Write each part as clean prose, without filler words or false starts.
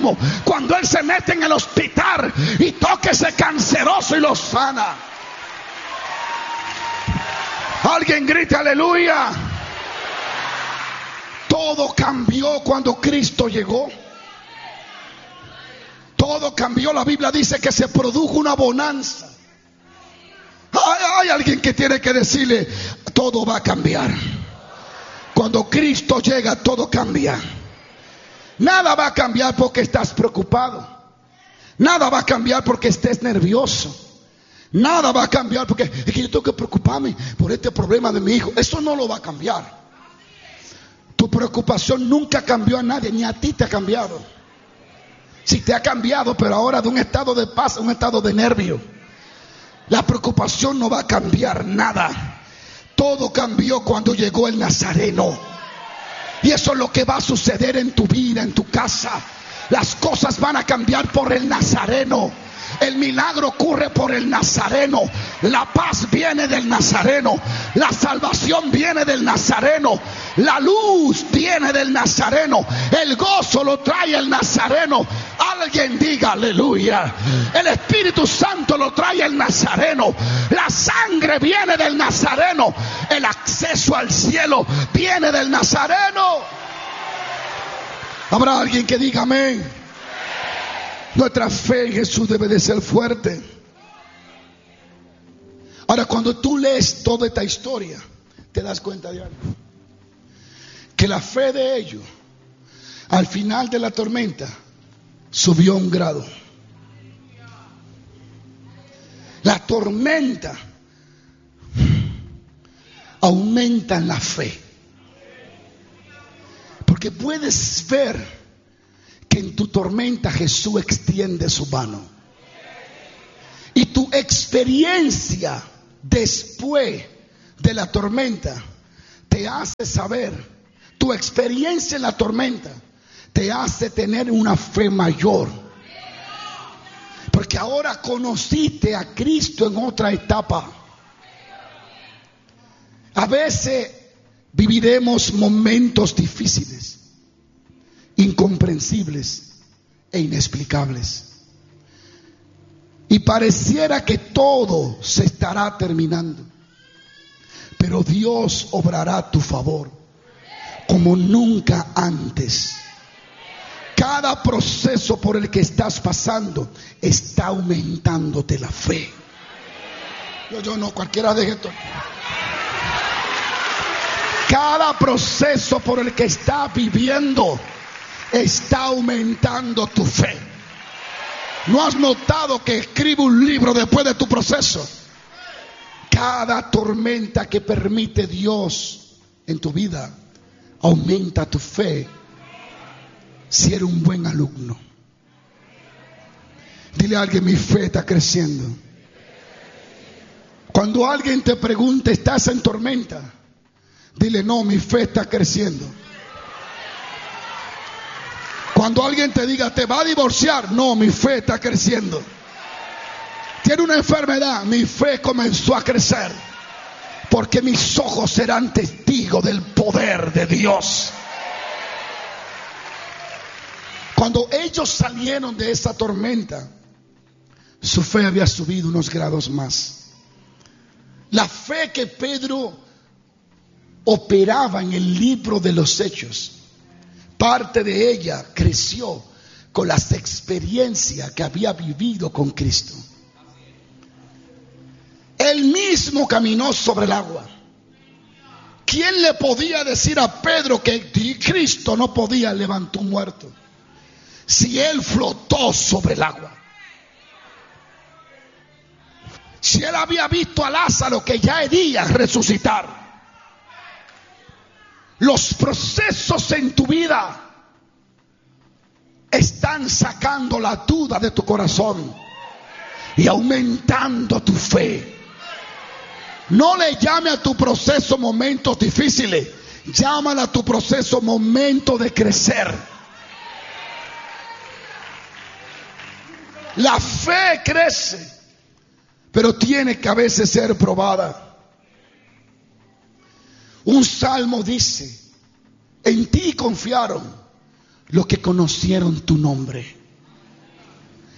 enfermo, cuando Él se mete en el hospital y toca ese canceroso y lo sana. Alguien grite aleluya. Todo cambió cuando Cristo llegó. Todo cambió. La Biblia dice que se produjo una bonanza. Hay alguien que tiene que decirle: todo va a cambiar. Cuando Cristo llega, todo cambia. Nada va a cambiar porque estás preocupado. Nada va a cambiar porque estés nervioso. Nada va a cambiar porque es que yo tengo que preocuparme por este problema de mi hijo. Eso no lo va a cambiar. Tu preocupación nunca cambió a nadie, ni a ti te ha cambiado. Si te ha cambiado, pero ahora de un estado de paz a un estado de nervio. La preocupación no va a cambiar nada. Todo cambió cuando llegó el Nazareno. Y eso es lo que va a suceder en tu vida, en tu casa. Las cosas van a cambiar por el Nazareno. El milagro ocurre por el Nazareno. La paz viene del Nazareno. La salvación viene del Nazareno. La luz viene del Nazareno. El gozo lo trae el Nazareno. Alguien diga aleluya. El Espíritu Santo lo trae el Nazareno. La sangre viene del Nazareno. El acceso al cielo viene del Nazareno. Habrá alguien que diga amén. Nuestra fe en Jesús debe de ser fuerte. Ahora, cuando tú lees toda esta historia, te das cuenta de algo. Que la fe de ellos, al final de la tormenta, subió un grado. La tormenta aumenta en la fe. Porque puedes ver que en tu tormenta Jesús extiende su mano. Y tu experiencia después de la tormenta te hace saber, tu experiencia en la tormenta te hace tener una fe mayor. Porque ahora conociste a Cristo en otra etapa. A veces viviremos momentos difíciles, incomprensibles e inexplicables. Y pareciera que todo se estará terminando. Pero Dios obrará a tu favor como nunca antes. Cada proceso por el que estás pasando está aumentándote la fe. Yo no, cualquiera deje esto. Cada proceso por el que estás viviendo está aumentando tu fe. ¿No has notado que escribe un libro después de tu proceso? Cada tormenta que permite Dios en tu vida aumenta tu fe si eres un buen alumno. Dile a alguien: mi fe está creciendo. Cuando alguien te pregunte: ¿estás en tormenta? Dile: no, mi fe está creciendo. Cuando alguien te diga: te va a divorciar, no, mi fe está creciendo. Tiene una enfermedad, mi fe comenzó a crecer. Porque mis ojos serán testigos del poder de Dios. Cuando ellos salieron de esa tormenta, su fe había subido unos grados más. La fe que Pedro operaba en el libro de los Hechos, parte de ella creció con las experiencias que había vivido con Cristo. Él mismo caminó sobre el agua. ¿Quién le podía decir a Pedro que Cristo no podía levantar un muerto si él flotó sobre el agua? Si él había visto a Lázaro que ya hería resucitar. Los procesos en tu vida están sacando la duda de tu corazón y aumentando tu fe. No le llame a tu proceso momentos difíciles, llámale a tu proceso momento de crecer. La fe crece, pero tiene que a veces ser probada. Un salmo dice: en ti confiaron los que conocieron tu nombre.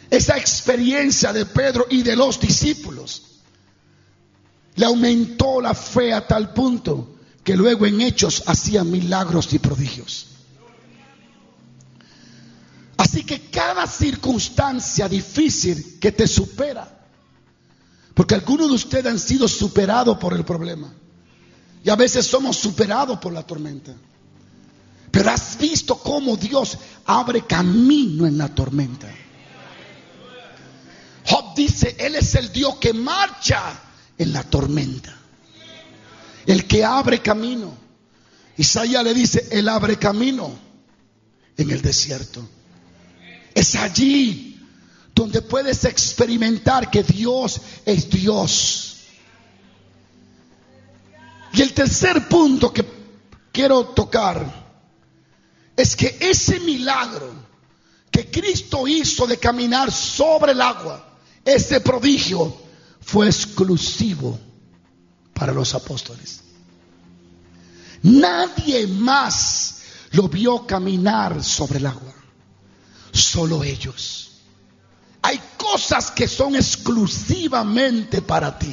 esa experiencia de Pedro y de los discípulos le aumentó la fe a tal punto que luego en Hechos hacían milagros y prodigios. Así que cada circunstancia difícil que te supera, porque algunos de ustedes han sido superados por el problema y a veces somos superados por la tormenta, pero has visto cómo Dios abre camino en la tormenta. Job dice, Él es el Dios que marcha en la tormenta, el que abre camino. Isaías le dice, Él abre camino en el desierto. Es allí donde puedes experimentar que Dios es Dios. Y el tercer punto que quiero tocar es que ese milagro que Cristo hizo de caminar sobre el agua, ese prodigio fue exclusivo para los apóstoles. Nadie más lo vio caminar sobre el agua, solo ellos. Hay cosas que son exclusivamente para ti.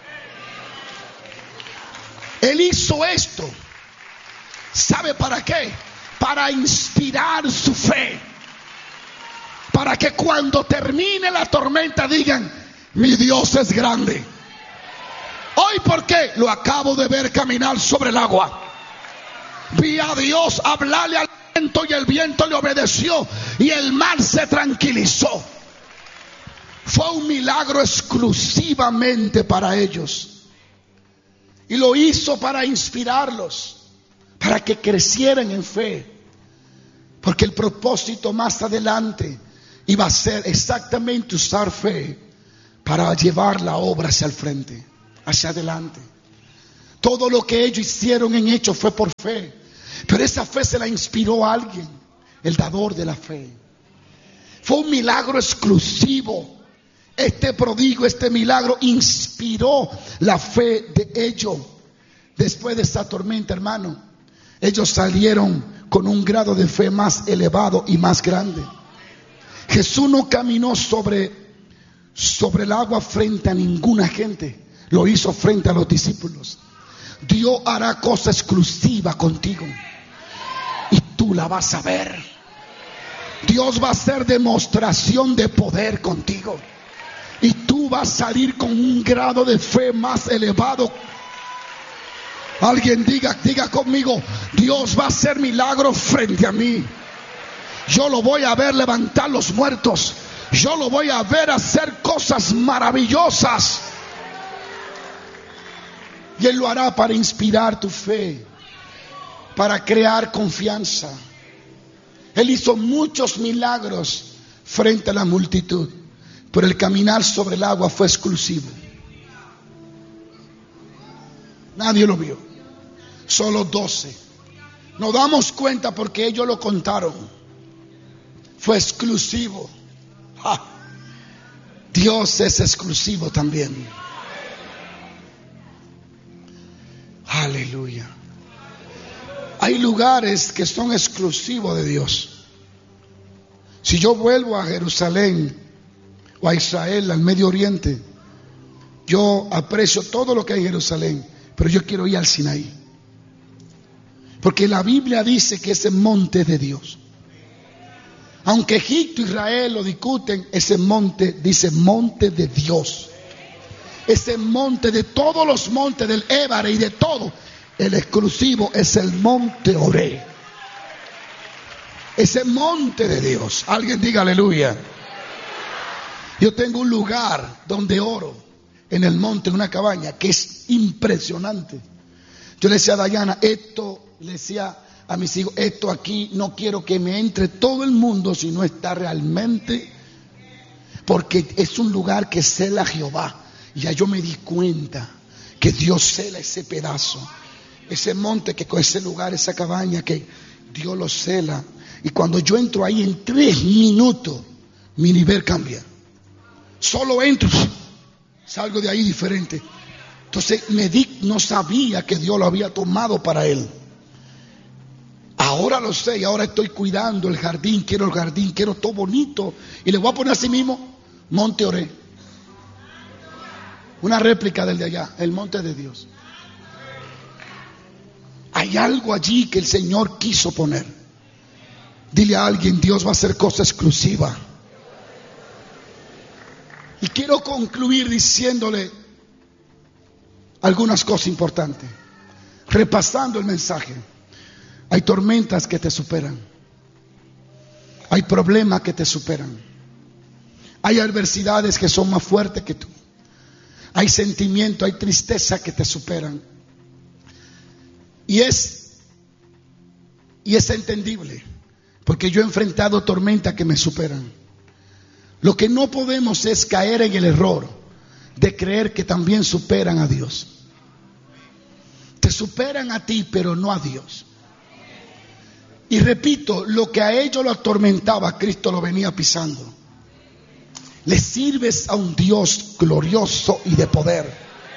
Él hizo esto, ¿sabe para qué? Para inspirar su fe, para que cuando termine la tormenta digan, mi Dios es grande. Hoy, ¿por qué? Lo acabo de ver caminar sobre el agua. Vi a Dios hablarle al viento y el viento le obedeció y el mar se tranquilizó. Fue un milagro exclusivamente para ellos. Y lo hizo para inspirarlos, para que crecieran en fe. Porque el propósito más adelante iba a ser exactamente usar fe para llevar la obra hacia el frente, hacia adelante. Todo lo que ellos hicieron en Hechos fue por fe. Pero esa fe se la inspiró a alguien, el dador de la fe. Fue un milagro exclusivo. Este prodigio, este milagro inspiró la fe de ellos. Después de esa tormenta, hermano, ellos salieron con un grado de fe más elevado y más grande. Jesús no caminó sobre el agua frente a ninguna gente. Lo hizo frente a los discípulos. Dios hará cosa exclusiva contigo y tú la vas a ver. Dios va a hacer demostración de poder contigo y tú vas a salir con un grado de fe más elevado. Alguien diga conmigo, Dios va a hacer milagros frente a mí. Yo lo voy a ver levantar los muertos. Yo lo voy a ver hacer cosas maravillosas. Y Él lo hará para inspirar tu fe, para crear confianza. Él hizo muchos milagros frente a la multitud, pero el caminar sobre el agua fue exclusivo. Nadie lo vio, solo 12. Nos damos cuenta porque ellos lo contaron. Fue exclusivo. Dios es exclusivo también. Aleluya. Hay lugares que son exclusivos de Dios. Si yo vuelvo a Jerusalén o a Israel, al Medio Oriente, yo aprecio todo lo que hay en Jerusalén, pero yo quiero ir al Sinaí, porque la Biblia dice que ese monte de Dios. Aunque Egipto e Israel lo discuten, ese monte dice monte de Dios. Ese monte, de todos los montes del Ébare y de todo, el exclusivo es el monte Oré. Ese monte de Dios. Alguien diga aleluya. Yo tengo un lugar donde oro, en el monte, en una cabaña, que es impresionante. Yo le decía a Dayana, le decía a mis hijos, esto aquí no quiero que me entre todo el mundo si no está realmente, porque es un lugar que cela Jehová. Y ya yo me di cuenta que Dios cela ese pedazo, ese monte, que con ese lugar, esa cabaña, que Dios lo cela. Y cuando yo entro ahí, en 3 minutos mi nivel cambia. Solo entro, salgo de ahí diferente. Entonces no sabía que Dios lo había tomado para él. Ahora lo sé y ahora estoy cuidando el jardín, quiero todo bonito. Y le voy a poner así mismo, Monte Oré. Una réplica del de allá, el monte de Dios. Hay algo allí que el Señor quiso poner. Dile a alguien, Dios va a hacer cosa exclusiva. Y quiero concluir diciéndole algunas cosas importantes. Repasando el mensaje. Hay tormentas que te superan. Hay problemas que te superan. Hay adversidades que son más fuertes que tú. Hay sentimiento, hay tristeza que te superan. Y es entendible, porque yo he enfrentado tormentas que me superan. Lo que no podemos es caer en el error de creer que también superan a Dios. Te superan a ti, pero no a Dios. Y repito, lo que a ellos lo atormentaba, Cristo lo venía pisando. Le sirves a un Dios glorioso y de poder.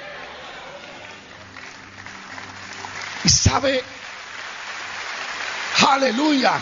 Y sabe, aleluya,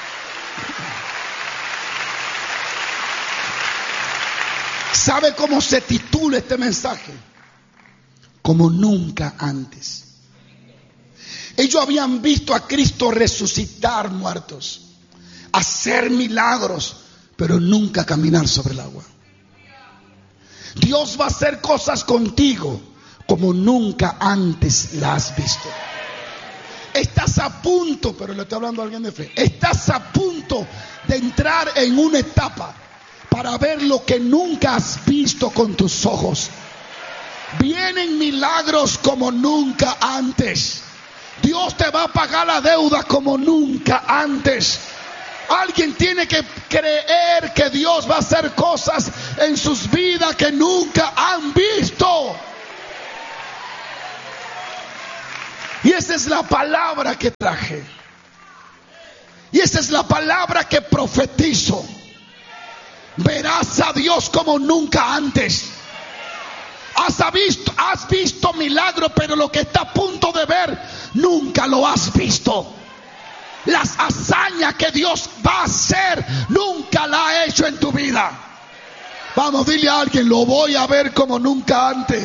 ¿sabe cómo se titula este mensaje? Como nunca antes. Ellos habían visto a Cristo resucitar muertos, hacer milagros, pero nunca caminar sobre el agua. Dios va a hacer cosas contigo como nunca antes la has visto. Estás a punto, pero le estoy hablando a alguien de fe, estás a punto de entrar en una etapa para ver lo que nunca has visto con tus ojos. Vienen milagros como nunca antes. Dios te va a pagar la deuda como nunca antes. Alguien tiene que creer que Dios va a hacer cosas en sus vidas que nunca han visto. Y esa es la palabra que traje. Y esa es la palabra que profetizo. Verás a Dios como nunca antes. Has visto milagro, pero lo que está a punto de ver, nunca lo has visto. Las hazañas que Dios va a hacer, nunca la ha hecho en tu vida. Vamos, dile a alguien, lo voy a ver como nunca antes.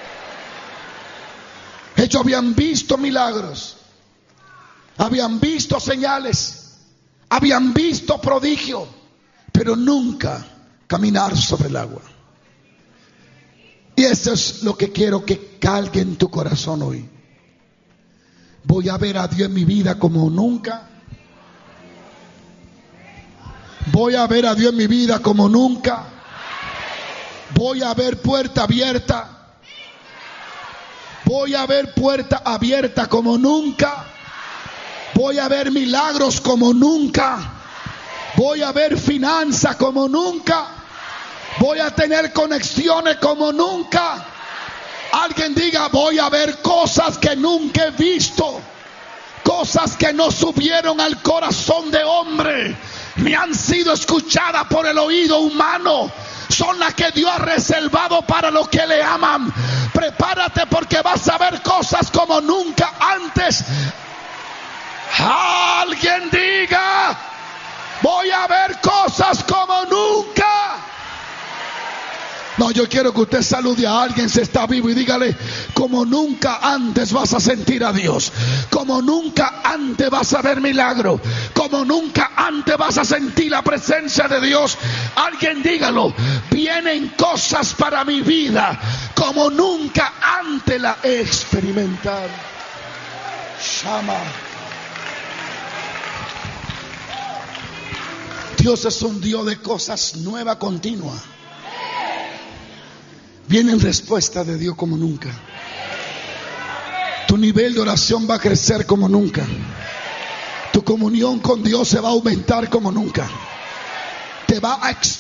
Ellos habían visto milagros, habían visto señales, habían visto prodigios, pero nunca caminar sobre el agua. Y eso es lo que quiero que calgue en tu corazón hoy. Voy a ver a Dios en mi vida como nunca. Voy a ver a Dios en mi vida como nunca. Voy a ver puerta abierta. Voy a ver puerta abierta como nunca. Voy a ver milagros como nunca. Voy a ver finanzas como nunca. Voy a tener conexiones como nunca. Alguien diga, voy a ver cosas que nunca he visto. Cosas que no subieron al corazón de hombre, ni han sido escuchadas por el oído humano. Son las que Dios ha reservado para los que le aman. Prepárate porque vas a ver cosas como nunca antes. Alguien diga, voy a ver cosas como nunca. No, yo quiero que usted salude a alguien si está vivo y dígale, como nunca antes vas a sentir a Dios, como nunca antes vas a ver milagro, como nunca antes vas a sentir la presencia de Dios. Alguien dígalo, vienen cosas para mi vida como nunca antes la he experimentado. Shama. Dios es un Dios de cosas nuevas continuas. Vienen respuestas de Dios como nunca. Tu nivel de oración va a crecer como nunca. Tu comunión con Dios se va a aumentar como nunca. Te va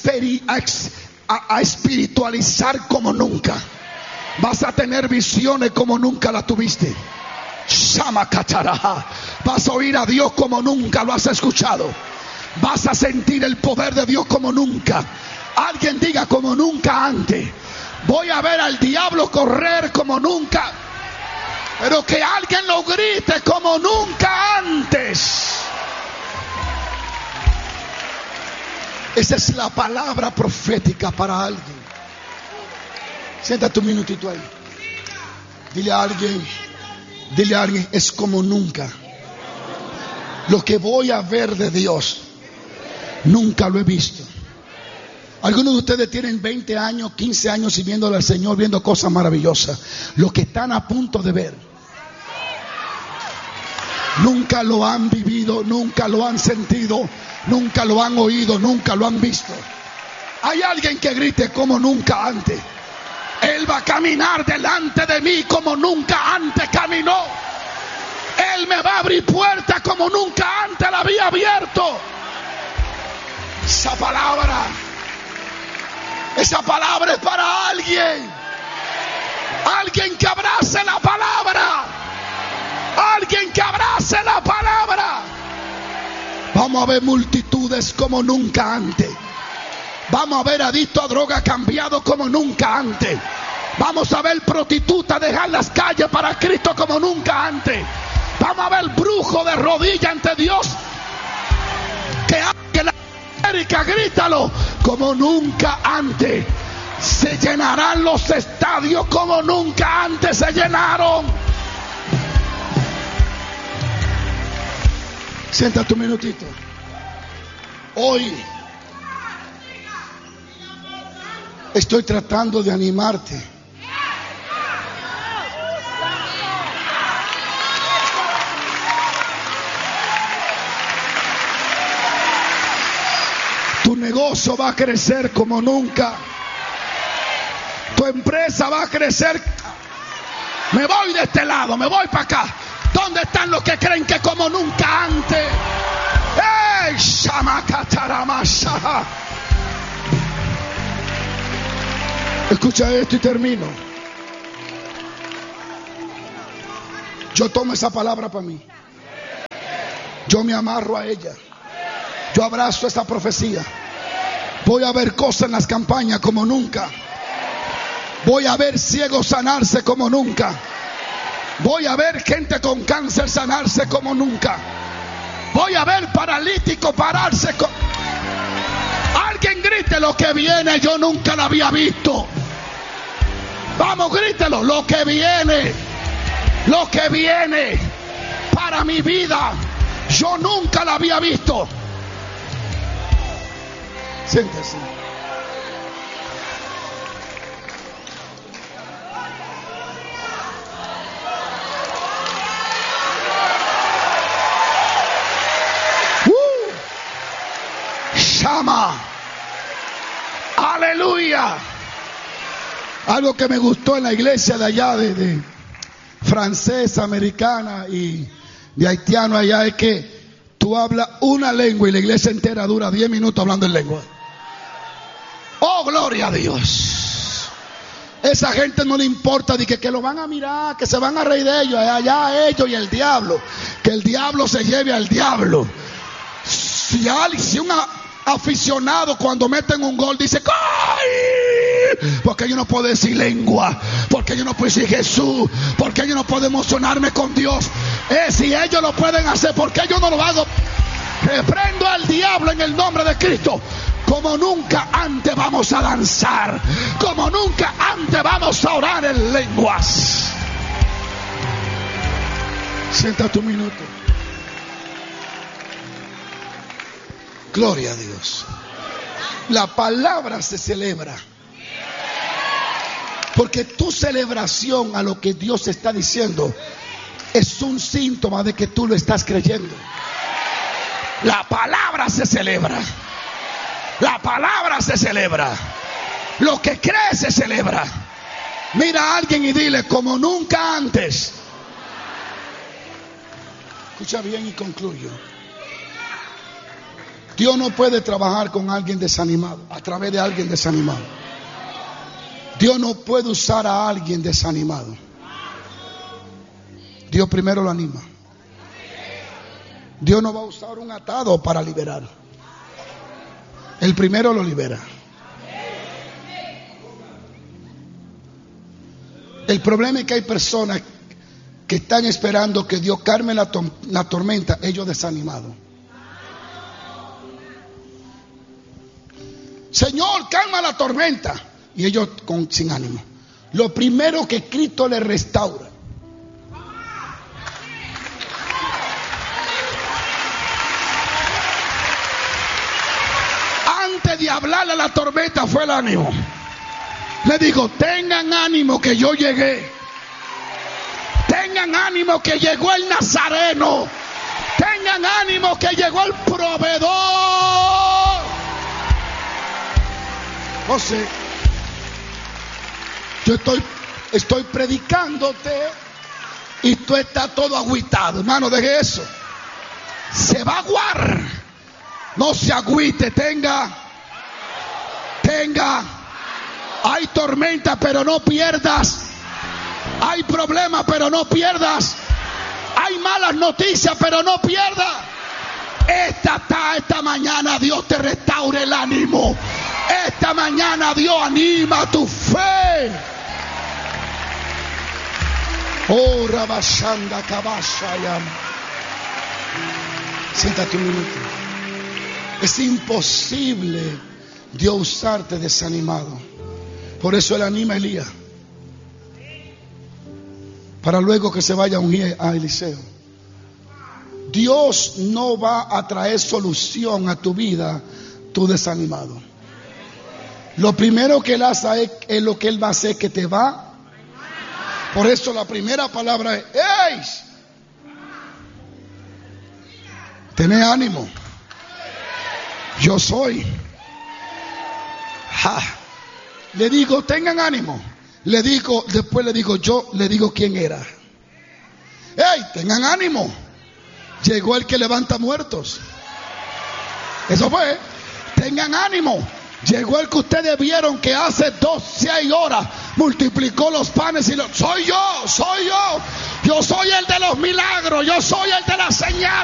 a espiritualizar como nunca. Vas a tener visiones como nunca las tuviste. Shama Kacharaha. Vas a oír a Dios como nunca lo has escuchado. Vas a sentir el poder de Dios como nunca. Alguien diga, como nunca antes. Voy a ver al diablo correr como nunca. Pero que alguien lo grite, como nunca antes. Esa es la palabra profética para alguien. Siéntate un minutito ahí. Dile a alguien, es como nunca. Lo que voy a ver de Dios, nunca lo he visto. Algunos de ustedes tienen 20 años, 15 años sirviéndole al Señor, viendo cosas maravillosas. Lo que están a punto de ver, nunca lo han vivido, nunca lo han sentido, nunca lo han oído, nunca lo han visto. Hay alguien que grite como nunca antes. Él va a caminar delante de mí como nunca antes caminó. Él me va a abrir puertas como nunca antes la había abierto. Esa palabra es para alguien. Alguien que abrace la palabra. Alguien que abrace la palabra. Vamos a ver multitudes como nunca antes. Vamos a ver adictos a droga cambiados como nunca antes. Vamos a ver prostitutas dejar las calles para Cristo como nunca antes. Vamos a ver brujos de rodillas ante Dios. Que la América, grítalo, como nunca antes. Se llenarán los estadios como nunca antes se llenaron. Siéntate un minutito. Hoy estoy tratando de animarte. Tu negocio va a crecer como nunca. Tu empresa va a crecer. Me voy de este lado, me voy para acá. ¿Dónde están los que creen que como nunca antes? ¡Ey! Shamakataramasha. Escucha esto y termino. Yo tomo esa palabra para mí. Yo me amarro a ella. Yo abrazo esta profecía. Voy a ver cosas en las campañas como nunca. Voy a ver ciegos sanarse como nunca. Voy a ver gente con cáncer sanarse como nunca. Voy a ver paralíticos pararse. Alguien grite, lo que viene yo nunca lo había visto. Vamos, grítelo, lo que viene para mi vida, yo nunca lo había visto. Siéntese. Shama. Aleluya. Algo que me gustó en la iglesia de allá, de francesa, americana y de haitiano allá, es que tú hablas una lengua y la iglesia entera dura 10 minutos hablando en lengua. Oh, gloria a Dios. Esa gente no le importa de que lo van a mirar, que se van a reír de ellos, allá ellos y el diablo. Que el diablo se lleve al diablo. Si un aficionado cuando meten un gol dice ¡ay! Porque yo no puedo decir lengua, porque yo no puedo decir Jesús, porque yo no puedo emocionarme con Dios. Si ellos lo pueden hacer, ¿por qué yo no lo hago? Reprendo al diablo en el nombre de Cristo. Como nunca antes vamos a danzar, como nunca antes vamos a orar en lenguas. Siéntate un minuto. Gloria a Dios. La palabra se celebra. Porque tu celebración a lo que Dios está diciendo es un síntoma de que tú lo estás creyendo. La palabra se celebra. La palabra se celebra. Lo que crees se celebra. Mira a alguien y dile, como nunca antes. Escucha bien y concluyo. Dios no puede trabajar con alguien desanimado, a través de alguien desanimado. Dios no puede usar a alguien desanimado. Dios primero lo anima. Dios no va a usar un atado para liberar. El primero lo libera. El problema es que hay personas que están esperando que Dios calme la tormenta, ellos desanimados. Señor, calma la tormenta. Y ellos sin ánimo. Lo primero que Cristo les restaura. Antes de hablarle a la tormenta fue el ánimo. Le digo, tengan ánimo que yo llegué. Tengan ánimo que llegó el Nazareno. Tengan ánimo que llegó el proveedor. José, yo estoy predicándote y tú estás todo agüitado. Hermano, deje eso. Se va a aguar. No se agüite, tenga. Hay tormenta, pero no pierdas. Hay problemas, pero no pierdas. Hay malas noticias, pero no pierdas. Esta mañana Dios te restaure el ánimo. Esta mañana Dios anima tu fe. Oh, Rabashanda Kabashayam. Siéntate un minuto. Es imposible Dios usarte desanimado. Por eso Él anima a Elías, para luego que se vaya a ungir a Eliseo. Dios no va a traer solución a tu vida, tú desanimado. Lo primero que Él hace es lo que Él va a hacer, que te va. Por eso la primera palabra es: ¡ey! Tened ánimo. Yo soy. Le digo, tengan ánimo. Después le digo quién era. ¡Ey! Tengan ánimo. Llegó el que levanta muertos. Eso fue. Tengan ánimo. Llegó el que ustedes vieron que hace 6 horas multiplicó los panes y soy yo. Yo soy el de los milagros. Yo soy el de la señal.